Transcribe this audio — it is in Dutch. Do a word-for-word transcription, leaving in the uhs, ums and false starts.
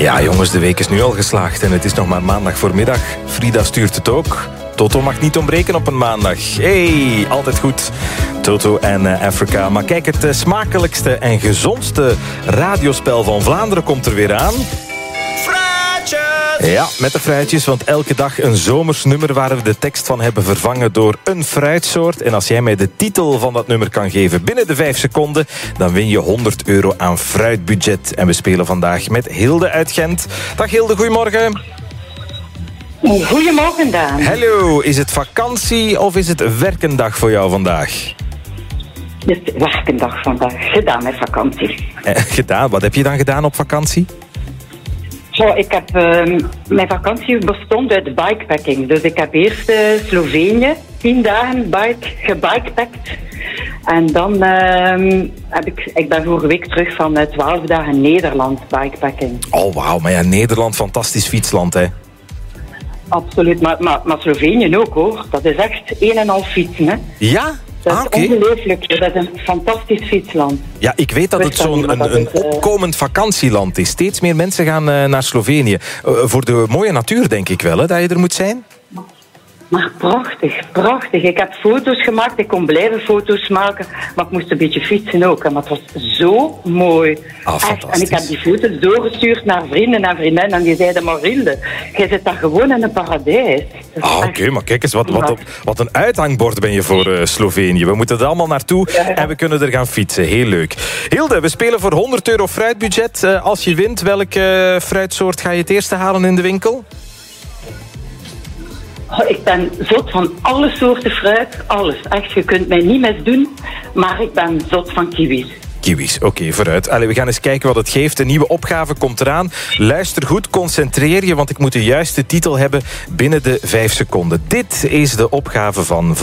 Ja, jongens, de week is nu al geslaagd en het is nog maar maandag voormiddag. Frida stuurt het ook. Toto mag niet ontbreken op een maandag. Hey, altijd goed. Toto en uh, Africa. Maar kijk, het uh, smakelijkste en gezondste radiospel van Vlaanderen komt er weer aan. Ja, met de fruitjes, want elke dag een zomers nummer waar we de tekst van hebben vervangen door een fruitsoort. En als jij mij de titel van dat nummer kan geven binnen de vijf seconden, dan win je honderd euro aan fruitbudget. En we spelen vandaag met Hilde uit Gent. Dag Hilde, goedemorgen. Goedemorgen, Daan. Hallo, is het vakantie of is het werkendag voor jou vandaag? Het is werkendag vandaag, gedaan met vakantie. Eh, gedaan? Wat heb je dan gedaan op vakantie? Zo, ik heb, uh, mijn vakantie bestond uit bikepacking. Dus ik heb eerst uh, Slovenië, tien dagen bike, gebikepackt. En dan uh, heb ik, ik ben vorige week terug van uh, twaalf dagen Nederland bikepacking. Oh, wauw, maar ja, Nederland, fantastisch fietsland, hè? Absoluut, maar, maar, maar Slovenië ook, hoor. Dat is echt een en al fietsen, hè. Ja? Dat is ah, okay. ongelooflijk. Dat is een fantastisch fietsland. Ja, ik weet dat het zo'n een, een opkomend vakantieland is. Steeds meer mensen gaan uh, naar Slovenië. Uh, voor de mooie natuur, denk ik wel, hè, dat je er moet zijn. Maar prachtig, prachtig. Ik heb foto's gemaakt, ik kon blijven foto's maken, maar ik moest een beetje fietsen ook. Maar het was zo mooi. Ah, echt. En ik heb die foto's doorgestuurd naar vrienden en vriendinnen en die zeiden, Marilde, jij zit daar gewoon in een paradijs. Ah, oké, okay, maar kijk eens, wat, wat, wat een uithangbord ben je voor uh, Slovenië. We moeten er allemaal naartoe ja, ja. en we kunnen er gaan fietsen. Heel leuk. Hilde, we spelen voor honderd euro fruitbudget. Uh, als je wint, welke uh, fruitsoort ga je het eerste halen in de winkel? Oh, ik ben zot van alle soorten fruit, alles. Echt, je kunt mij niet misdoen, maar ik ben zot van kiwis. Kiwis, oké, okay, vooruit. Allee, we gaan eens kijken wat het geeft. Een nieuwe opgave komt eraan. Luister goed, concentreer je, want ik moet de juiste titel hebben binnen de vijf seconden. Dit is de opgave van vandaag.